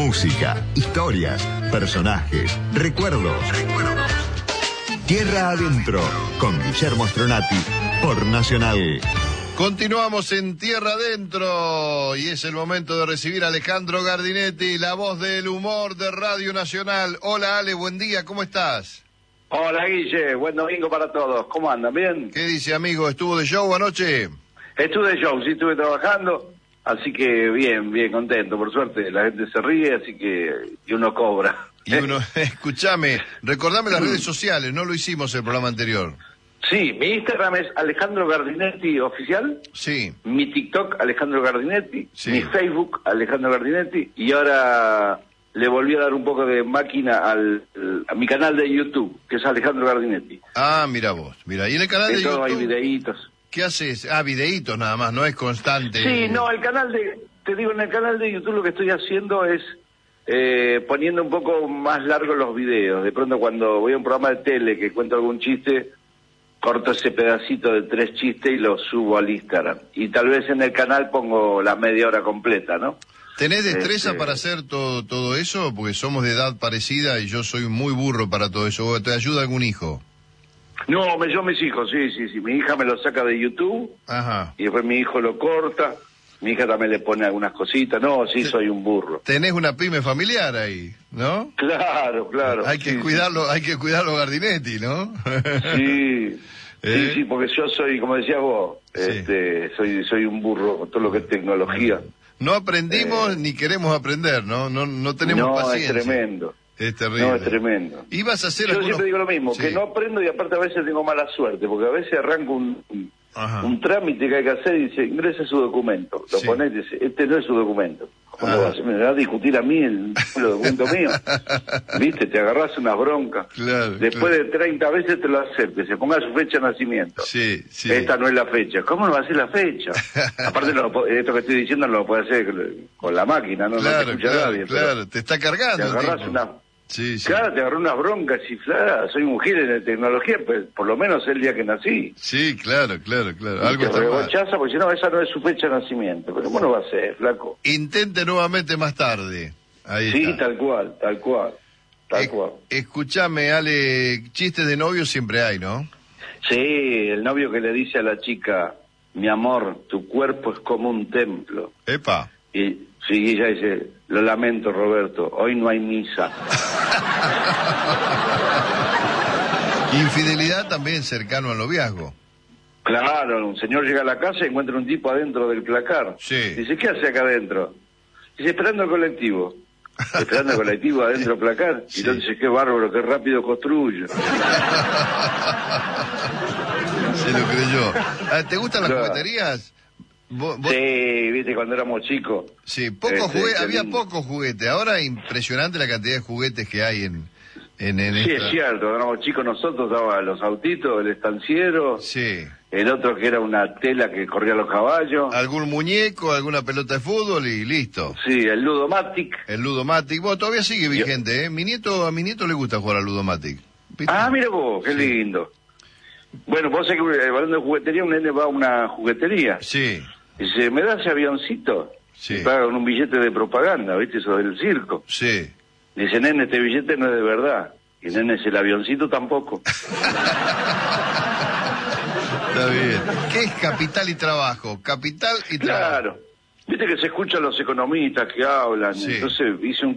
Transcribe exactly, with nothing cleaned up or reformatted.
Música, historias, personajes, recuerdos. Recuerdos. Tierra Adentro, con Guillermo Stronati, por Nacional. Continuamos en Tierra Adentro y es el momento de recibir a Alejandro Gardinetti, la voz del humor de Radio Nacional. Hola Ale, buen día, ¿cómo estás? Hola Guille, buen domingo para todos. ¿Cómo andan? ¿Bien? ¿Qué dice, amigo? ¿Estuvo de show anoche? Estuve de show, sí, estuve trabajando, así que bien, bien contento. Por suerte la gente se ríe, así que y uno cobra. Y uno, escúchame, recordame las redes sociales, no lo hicimos el programa anterior. Sí, mi Instagram es Alejandro Gardinetti Oficial. Sí. Mi TikTok, Alejandro Gardinetti. Sí. Mi Facebook, Alejandro Gardinetti. Y ahora le volví a dar un poco de máquina al, a mi canal de YouTube, que es Alejandro Gardinetti. Ah, mira vos, mira. ¿Y en el canal En de todo YouTube? hay videitos. ¿Qué haces? Ah, videitos nada más, no es constante. Sí, no, el canal de, te digo, en el canal de YouTube lo que estoy haciendo es eh, poniendo un poco más largos los videos. De pronto cuando voy a un programa de tele que cuento algún chiste, corto ese pedacito de tres chistes y lo subo al Instagram. Y tal vez en el canal pongo la media hora completa, ¿no? ¿Tenés destreza Este... para hacer todo todo eso? Porque somos de edad parecida y yo soy muy burro para todo eso. ¿Te ayuda algún hijo? No, me, yo mis hijos, sí, sí, sí. Mi hija me lo saca de YouTube. Ajá. Y después mi hijo lo corta. Mi hija también le pone algunas cositas. No, sí, soy un burro. Tenés una pyme familiar ahí, ¿no? Claro, claro. Hay que sí, cuidarlo, sí. Hay que cuidarlo Gardinetti, ¿no? Sí. ¿Eh? Sí, sí, porque yo soy, como decías vos, Sí. este, soy soy un burro con todo lo que es tecnología. No aprendimos Eh, ni queremos aprender, ¿no? No, no tenemos no, paciencia. es tremendo. Es terrible. No, es tremendo. Ibas a hacer Yo algunos... siempre digo lo mismo, Sí. que no aprendo y aparte a veces tengo mala suerte, porque a veces arranco un, Ajá. un trámite que hay que hacer y dice, ingrese su documento. Lo Sí. ponés y dice, este no es su documento. ¿Cómo Ajá. vas? ¿Me vas a discutir a mí el, el documento mío? ¿Viste? Te agarrás una bronca. Claro, Después claro. de treinta veces te lo acepte, se ponga su fecha de nacimiento. Sí, sí. Esta no es la fecha. ¿Cómo no va a ser la fecha? Aparte, no lo po- esto que estoy diciendo no lo puede hacer con la máquina, no, no te Claro, escucha claro, nadie. claro. Te está cargando. Te agarrás tipo. una... Sí, sí. Claro, te agarró unas broncas y claro, soy un gil en la tecnología, pues por lo menos el día que nací. Sí, claro, claro, claro. Y Algo te está mal. rechaza porque si no, esa no es su fecha de nacimiento. Pero ¿cómo no va a ser, flaco? Intente nuevamente más tarde. Ahí Sí, está. tal cual, tal cual, tal Eh, cual. Escúchame, Ale, chistes de novio siempre hay, ¿no? Sí, el novio que le dice a la chica, mi amor, tu cuerpo es como un templo. Epa. Y sí, ella dice, lo lamento, Roberto, hoy no hay misa. Infidelidad también cercano al noviazgo. Claro, un señor llega a la casa y encuentra un tipo adentro del placar. Sí. Dice, ¿qué hace acá adentro? Dice, esperando el colectivo. Esperando el colectivo adentro del placar. Sí. Y entonces dice, qué bárbaro, qué rápido construye. Se lo creyó. Ah, ¿te gustan las Claro. jugueterías? ¿Vos- vos- Sí, viste, cuando éramos chicos. Sí, pocos Este, juguetes, qué había lindo. pocos juguetes. Ahora impresionante la cantidad de juguetes que hay en, en, en Sí, esta- es cierto, cuando éramos chicos nosotros daba los autitos, el estanciero, Sí. el otro que era una tela que corría los caballos. Algún muñeco, alguna pelota de fútbol y listo. Sí, el Ludomatic. El Ludomatic. Bueno, todavía sigue vigente, ¿eh? Mi nieto, a mi nieto le gusta jugar al Ludomatic. ¿Viste? Ah, mira vos, qué Sí. lindo. Bueno, vos sabés que eh, hablando de juguetería, un nene va a una juguetería. Sí, Dice, ¿me das ese avioncito? Sí. Y paga con un billete de propaganda, ¿viste? Eso del circo. sí. Dice, nene, este billete no es de verdad. Y nene, es el avioncito tampoco. Está bien. ¿Qué es capital y trabajo? Capital y trabajo. Claro. Viste que se escuchan los economistas que hablan. Sí. Entonces hice un